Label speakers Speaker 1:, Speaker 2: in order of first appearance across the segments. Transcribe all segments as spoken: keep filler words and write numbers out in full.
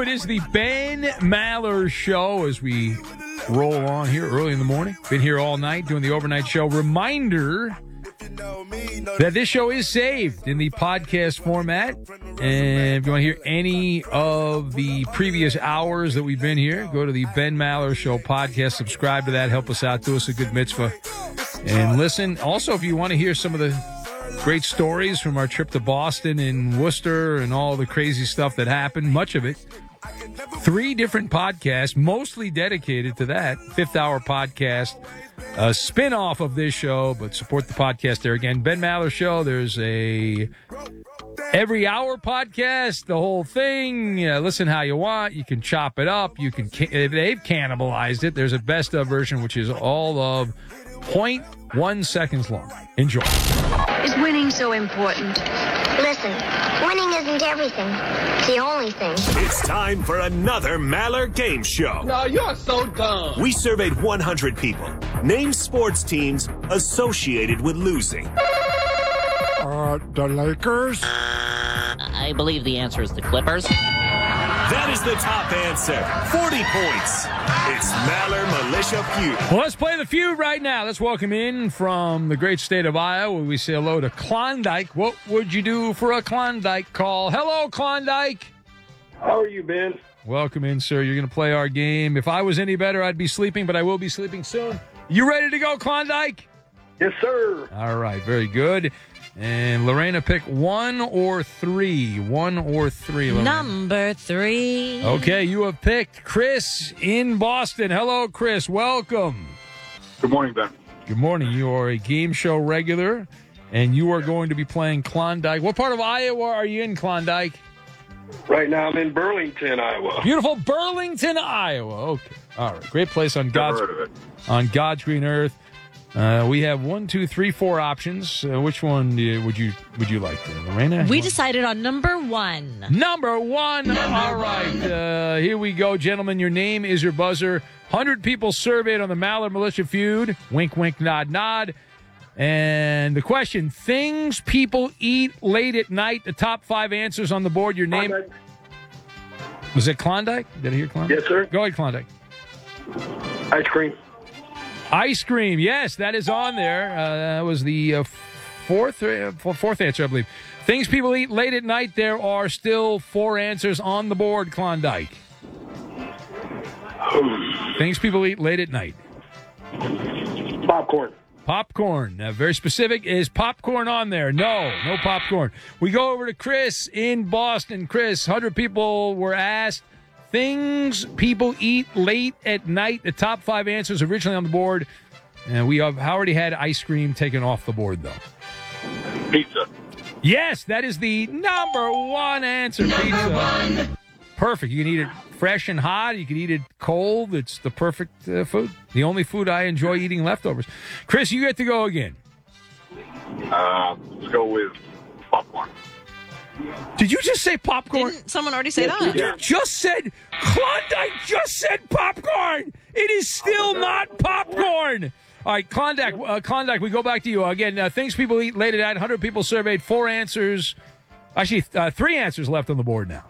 Speaker 1: It is the Ben Maller Show as we roll on here early in the morning. Been here all night doing the overnight show. Reminder that this show is saved in the podcast format. And if you want to hear any of the previous hours that we've been here, go to the Ben Maller Show podcast. Subscribe to that. Help us out. Do us a good mitzvah. And listen. Also, if you want to hear some of the great stories from our trip to Boston and Worcester and all the crazy stuff that happened, much of it, three different podcasts, mostly dedicated to that. Fifth Hour Podcast, a spin-off of this show, but support the podcast there again. Ben Maller Show, there's a every hour podcast, the whole thing. Yeah, listen how you want. You can chop it up. You can. They've cannibalized it. There's a best of version, which is all of point one seconds long. Enjoy.
Speaker 2: Is winning so important?
Speaker 3: Listen, winning isn't everything. It's the only thing.
Speaker 4: It's time for another Maller Game Show.
Speaker 5: No, you're so dumb.
Speaker 4: We surveyed one hundred people. Name sports teams associated with losing.
Speaker 6: Uh, the Lakers?
Speaker 7: I believe the answer is the Clippers.
Speaker 4: That is the top answer. forty points. It's Maller Militia Feud.
Speaker 1: Well, let's play the feud right now. Let's welcome in from the great state of Iowa. We say hello to Klondike. What would you do for a Klondike call? Hello, Klondike.
Speaker 8: How are you, Ben?
Speaker 1: Welcome in, sir. You're going to play our game. If I was any better, I'd be sleeping, but I will be sleeping soon. You ready to go, Klondike?
Speaker 8: Yes, sir.
Speaker 1: All right, very good. And Lorena, pick one or three. One or three, Lorena.
Speaker 9: Number three.
Speaker 1: Okay, you have picked Chris in Boston. Hello, Chris. Welcome.
Speaker 8: Good morning, Ben.
Speaker 1: Good morning. You are a game show regular, and you are going to be playing Klondike. What part of Iowa are you in, Klondike?
Speaker 8: Right now I'm in Burlington, Iowa.
Speaker 1: Beautiful Burlington, Iowa. Okay. All right. Great place on
Speaker 8: Never
Speaker 1: God's,
Speaker 8: heard of it.
Speaker 1: on God's green earth. Uh, we have one, two, three, four options. Uh, which one do you, would you would you like, there, Lorena?
Speaker 9: We decided on number one.
Speaker 1: Number one. Number All right. One. Uh, here we go, gentlemen. Your name is your buzzer. one hundred people surveyed on the Maller Militia Feud. Wink, wink, nod, nod. And the question, things people eat late at night. The top five answers on the board. Your name.
Speaker 8: Klondike.
Speaker 1: Was it Klondike? Did I hear Klondike?
Speaker 8: Yes, sir.
Speaker 1: Go ahead, Klondike.
Speaker 8: Ice cream.
Speaker 1: Ice cream, yes, that is on there. Uh, that was the uh, fourth uh, fourth answer, I believe. Things people eat late at night. There are still four answers on the board, Klondike. Things people eat late at night.
Speaker 8: Popcorn.
Speaker 1: Popcorn. Uh, very specific. Is popcorn on there? No, no popcorn. We go over to Chris in Boston. Chris, one hundred people were asked. Things people eat late at night. The top five answers originally on the board. And we have already had ice cream taken off the board, though.
Speaker 8: Pizza.
Speaker 1: Yes, that is the number one answer. Number pizza. One. Perfect. You can eat it fresh and hot. You can eat it cold. It's the perfect uh, food. The only food I enjoy eating leftovers. Chris, you get to go again.
Speaker 8: Uh, let's go with popcorn.
Speaker 1: Did you just say popcorn?
Speaker 9: Didn't someone already say
Speaker 8: Yes,
Speaker 9: that?
Speaker 8: yeah.
Speaker 1: You just said, Klondike just said popcorn. It is still not popcorn. All right, Klondike, uh, Klondike, we go back to you. Again, uh, things people eat late at night. one hundred people surveyed, four answers. Actually, uh, three answers left on the board now.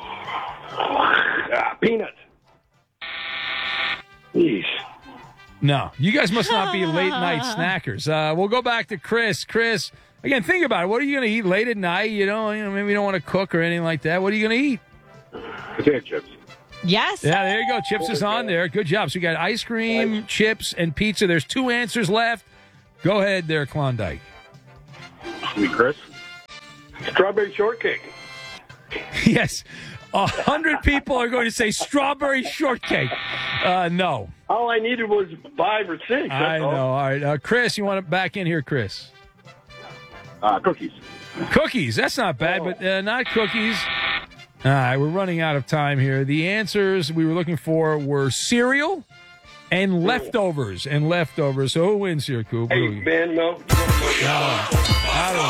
Speaker 8: Uh, peanuts. Jeez.
Speaker 1: No, you guys must not be late night snackers. Uh, we'll go back to Chris. Chris, again, think about it. What are you going to eat late at night? You know, you know, maybe you don't want to cook or anything like that. What are you going to eat?
Speaker 8: Potato chips.
Speaker 9: Yes.
Speaker 1: Yeah, there you go. Chips is on there. Good job. So you got ice cream, chips, and pizza. There's two answers left. Go ahead there, Klondike.
Speaker 8: Sweet Chris. Strawberry shortcake.
Speaker 1: Yes. A hundred people are going to say strawberry shortcake. Uh, no.
Speaker 8: All I needed was five or six.
Speaker 1: I
Speaker 8: That's
Speaker 1: know.
Speaker 8: all.
Speaker 1: All right. Uh, Chris, you want to back in here, Chris?
Speaker 8: Uh, cookies.
Speaker 1: Cookies. That's not bad, but uh, not cookies. All right. We're running out of time here. The answers we were looking for were cereal and leftovers. And leftovers. So who wins here, Coop?
Speaker 8: Hey, Ben, no.
Speaker 1: No. I don't know.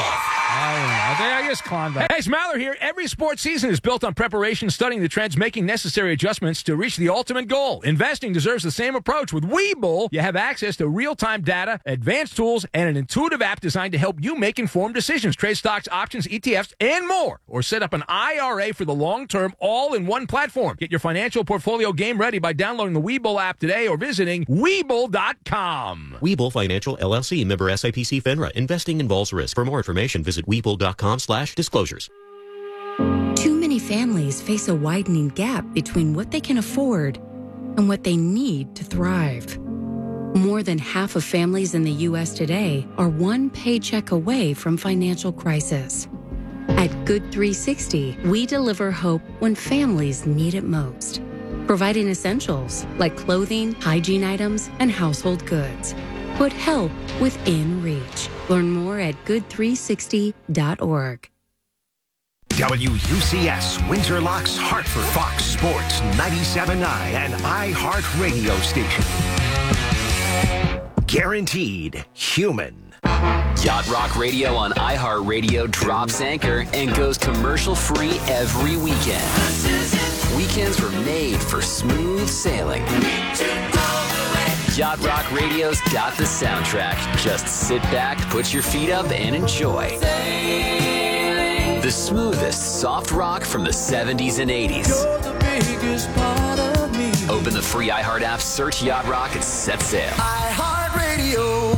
Speaker 1: I don't know. I think I guess Klondike. Hey, it's Maller here. Every sports season is built on preparation, studying the trends, making necessary adjustments to reach the ultimate goal. Investing deserves the same approach. With Webull, you have access to real-time data, advanced tools, and an intuitive app designed to help you make informed decisions. Trade stocks, options, E T Fs, and more. Or set up an I R A for the long term, all in one platform. Get your financial portfolio game ready by downloading the Webull app today or visiting Webull dot com.
Speaker 5: Webull Financial, L L C, member S I P C FINRA. Investing involves risk. For more information, visit Webull dot com slash disclosures.
Speaker 10: Too many families face a widening gap between what they can afford and what they need to thrive. More than half of families in the U S today are one paycheck away from financial crisis. At Good three sixty, we deliver hope when families need it most, providing essentials like clothing, hygiene items, and household goods. Put help within reach. Learn more at good three sixty dot org.
Speaker 11: W U C S Windsor Locks Hartford, Fox Sports ninety-seven point nine and iHeart Radio Station. Guaranteed human.
Speaker 12: Yacht Rock Radio on iHeartRadio drops anchor and goes commercial-free every weekend. Weekends were made for smooth sailing. Yacht Rock Radio's got the soundtrack. Just sit back, put your feet up, and enjoy. The smoothest soft rock from the seventies and eighties. Open the free iHeart app, search Yacht Rock, and set sail.
Speaker 11: iHeartRadio.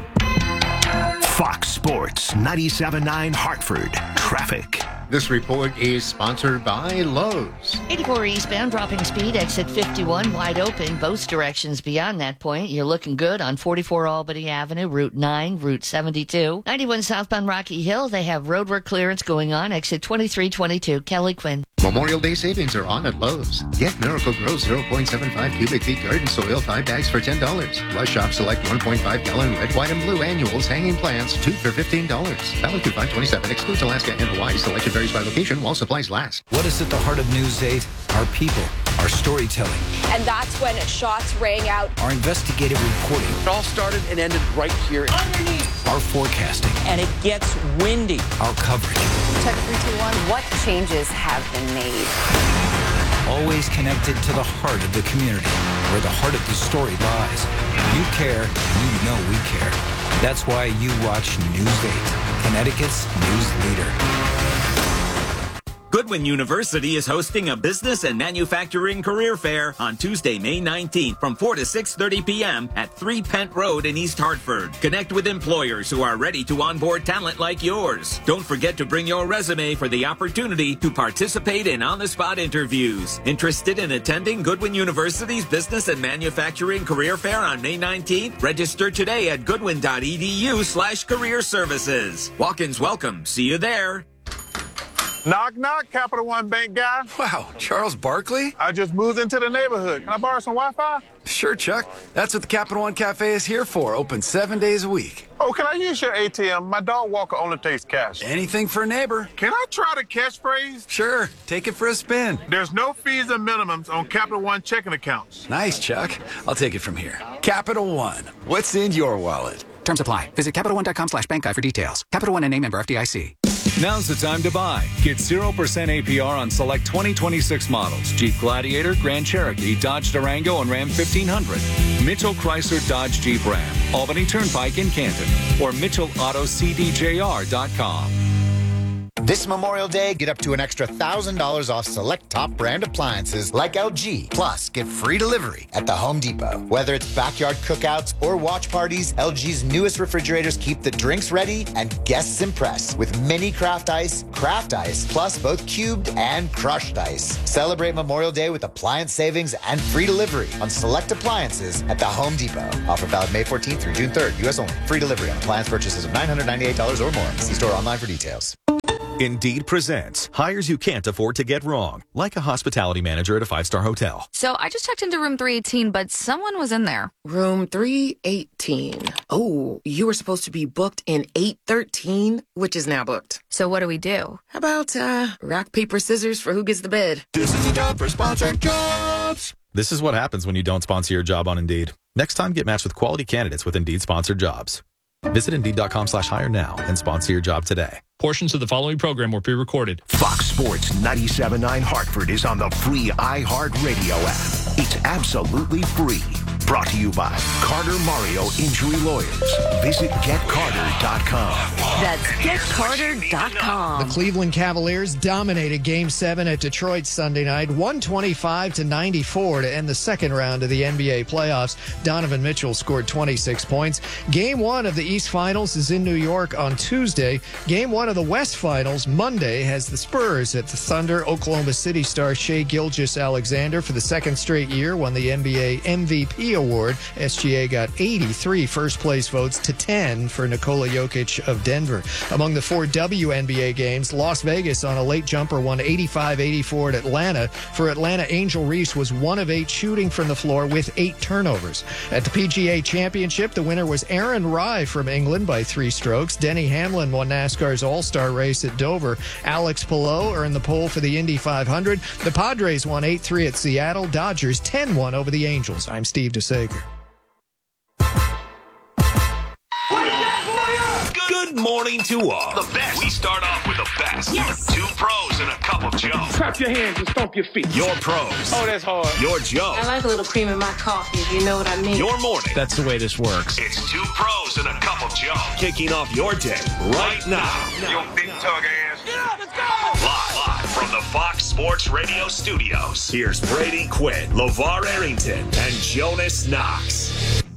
Speaker 11: Fox Sports ninety-seven point nine Hartford. Traffic.
Speaker 13: This report is sponsored by Lowe's.
Speaker 14: eighty-four eastbound, dropping speed, exit fifty-one, wide open, both directions beyond that point. You're looking good on forty-four Albany Avenue, Route nine, Route seventy-two. ninety-one southbound Rocky Hill, they have roadwork clearance going on, exit twenty-three twenty-two, Kelly Quinn.
Speaker 13: Memorial Day savings are on at Lowe's. Get Miracle Grow zero point seven five cubic feet garden soil, five bags for ten dollars. Plus shop select one point five gallon red, white, and blue annuals hanging plants, two for fifteen dollars. Valid through five twenty-seven, excludes Alaska and Hawaii. Selection varies by location while supplies last.
Speaker 15: What is at the heart of News eight? Our people, our storytelling.
Speaker 16: And that's when shots rang out.
Speaker 15: Our investigative reporting.
Speaker 17: It all started and ended right here.
Speaker 15: Underneath. Our forecasting.
Speaker 17: And it gets windy.
Speaker 15: Our coverage.
Speaker 16: Check three two one. What changes have been made?
Speaker 15: Always connected to the heart of the community, where the heart of the story lies. You care, you know we care. That's why you watch News eight, Connecticut's news leader.
Speaker 18: Goodwin University is hosting a business and manufacturing career fair on Tuesday, May nineteenth from four to six thirty p.m. at three Pent Road in East Hartford. Connect with employers who are ready to onboard talent like yours. Don't forget to bring your resume for the opportunity to participate in on-the-spot interviews. Interested in attending Goodwin University's Business and Manufacturing Career Fair on May nineteenth? Register today at goodwin.edu slash career services. Walk-ins welcome. See you there.
Speaker 19: Knock, knock, Capital One Bank guy.
Speaker 20: Wow, Charles Barkley?
Speaker 19: I just moved into the neighborhood. Can I borrow some Wi-Fi?
Speaker 20: Sure, Chuck. That's what the Capital One Cafe is here for. Open seven days a week.
Speaker 19: Oh, can I use your A T M? My dog walker only takes cash.
Speaker 20: Anything for a neighbor.
Speaker 19: Can I try the catchphrase?
Speaker 20: Sure. Take it for a spin.
Speaker 19: There's no fees and minimums on Capital One checking accounts.
Speaker 20: Nice, Chuck. I'll take it from here. Capital One. What's in your wallet?
Speaker 21: Terms apply. Visit Capital One dot com slash bank guide for details. Capital One and name member F D I C.
Speaker 22: Now's the time to buy. Get zero percent A P R on select twenty twenty-six models. Jeep Gladiator, Grand Cherokee, Dodge Durango, and Ram fifteen hundred. Mitchell Chrysler Dodge Jeep Ram. Albany Turnpike in Canton. Or Mitchell Auto C D J R dot com.
Speaker 23: This Memorial Day, get up to an extra one thousand dollars off select top brand appliances like L G. Plus, get free delivery at the Home Depot. Whether it's backyard cookouts or watch parties, L G's newest refrigerators keep the drinks ready and guests impressed with mini craft ice, craft ice, plus both cubed and crushed ice. Celebrate Memorial Day with appliance savings and free delivery on select appliances at the Home Depot. Offer valid May fourteenth through June third, U S only. Free delivery on appliance purchases of nine hundred ninety-eight dollars or more. See store online for details.
Speaker 24: Indeed presents hires you can't afford to get wrong, like a hospitality manager at a five-star hotel.
Speaker 25: So I just checked into room three eighteen, but someone was in there.
Speaker 26: Room three eighteen. Oh, you were supposed to be booked in eight thirteen, which is now booked.
Speaker 25: So what do we do?
Speaker 26: How about uh, rock, paper, scissors for who gets the bid?
Speaker 24: This is a job for sponsored jobs. This is what happens when you don't sponsor your job on Indeed. Next time, get matched with quality candidates with Indeed sponsored jobs. Visit Indeed dot com slash hire now and sponsor your job today.
Speaker 1: Portions of the following program were pre-recorded.
Speaker 11: Fox Sports ninety-seven point nine Hartford is on the free iHeartRadio app. It's absolutely free. Brought to you by Carter Mario Injury Lawyers. Visit get carter dot com.
Speaker 2: That's get carter dot com.
Speaker 3: The Cleveland Cavaliers dominated Game seven at Detroit Sunday night, one twenty-five to ninety-four to end the second round of the N B A playoffs. Donovan Mitchell scored twenty-six points. Game one of the East Finals is in New York on Tuesday. Game one of the West Finals Monday has the Spurs at the Thunder. Oklahoma City star Shai Gilgeous-Alexander for the second straight year won the N B A M V P award. S G A got eighty-three first-place votes to ten for Nikola Jokic of Denver. Among the four W N B A games, Las Vegas on a late jumper won eighty-five eighty-four at Atlanta. For Atlanta, Angel Reese was one of eight shooting from the floor with eight turnovers. At the P G A Championship, the winner was Aaron Rai from England by three strokes. Denny Hamlin won NASCAR's All-Star race at Dover. Alex Palou earned the pole for the Indy five hundred. The Padres won eight three at Seattle. Dodgers ten one over the Angels. I'm Steve DeSager.
Speaker 11: Good morning to all. The best. We start off with the best. Yes. Two pros and a cup of Joe.
Speaker 8: Clap your hands and stomp your feet.
Speaker 11: Your pros.
Speaker 8: Oh, that's hard.
Speaker 11: Your Joe.
Speaker 4: I like a little cream in my coffee, if you know what I mean.
Speaker 11: Your morning.
Speaker 6: That's the way this works.
Speaker 11: It's two pros and a cup of Joe. Kicking off your day right now.
Speaker 8: Yo, big tug ass.
Speaker 11: Yeah, let's go. Live, live from the Fox Sports Radio studios. Here's Brady Quinn, LeVar Arrington, and Jonas Knox.